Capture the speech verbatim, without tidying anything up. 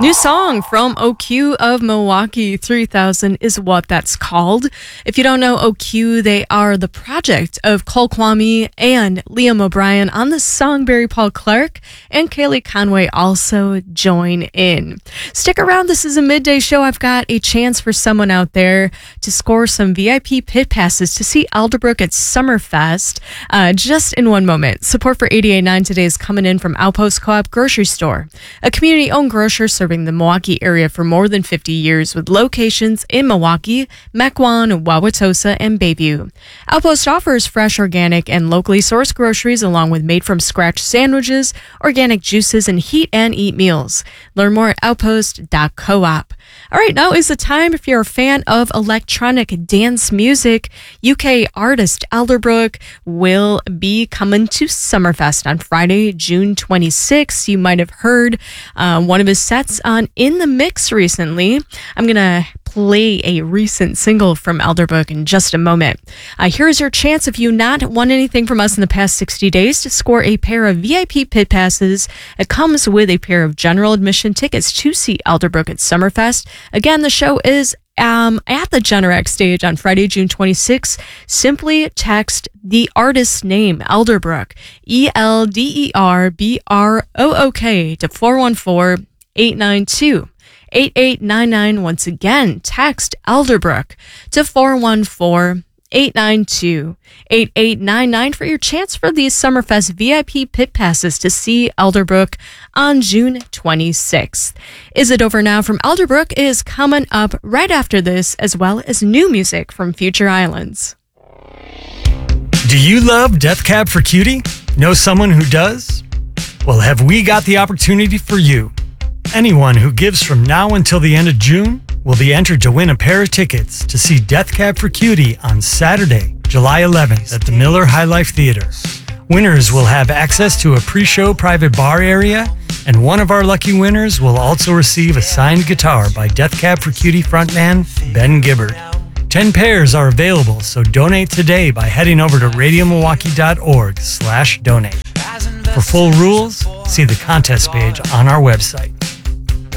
New song from O Q of Milwaukee, three thousand is what that's called. If you don't know O Q, they are the project of Cole Kwame and Liam O'Brien on the song. Barry Paul Clark and Kaylee Conway also join in. Stick around. This is a midday show. I've got a chance for someone out there to score some V I P pit passes to see Alderbrook at Summerfest uh, just in one moment. Support for eighty-eight point nine today is coming in from Outpost Co-op Grocery Store, a community-owned grocer serving the Milwaukee area for more than fifty years with locations in Milwaukee, Mequon, Wauwatosa, and Bayview. Outpost offers fresh, organic, and locally sourced groceries along with made-from-scratch sandwiches, organic juices, and heat and eat meals. Learn more at outpost dot coop. All right, now is the time if you're a fan of electronic dance music. U K artist Alderbrook will be coming to Summerfest on Friday, June twenty-sixth. You might have heard uh, one of his sets on In the Mix recently. I'm going to play a recent single from Alderbrook in just a moment. Uh, here's your chance, if you not won anything from us in the past sixty days, to score a pair of V I P pit passes. It comes with a pair of general admission tickets to see Alderbrook at Summerfest. Again, the show is um, at the Generac stage on Friday, June twenty-sixth. Simply text the artist's name, Alderbrook, E L D E R B R O O K, to four one four, eight nine two, eight eight nine nine. Once again, text Alderbrook to four one four, eight nine two, eight eight nine nine for your chance for these Summerfest V I P pit passes to see Alderbrook on June twenty-sixth. Is It Over Now from Alderbrook is coming up right after this, as well as new music from Future Islands. Do you love Death Cab for Cutie? Know someone who does? Well, have we got the opportunity for you? Anyone who gives from now until the end of June will be entered to win a pair of tickets to see Death Cab for Cutie on Saturday, July eleventh at the Miller High Life Theater. Winners will have access to a pre-show private bar area, and one of our lucky winners will also receive a signed guitar by Death Cab for Cutie frontman Ben Gibbard. Ten pairs are available, so donate today by heading over to radiomilwaukee.org slash donate. For full rules, see the contest page on our website.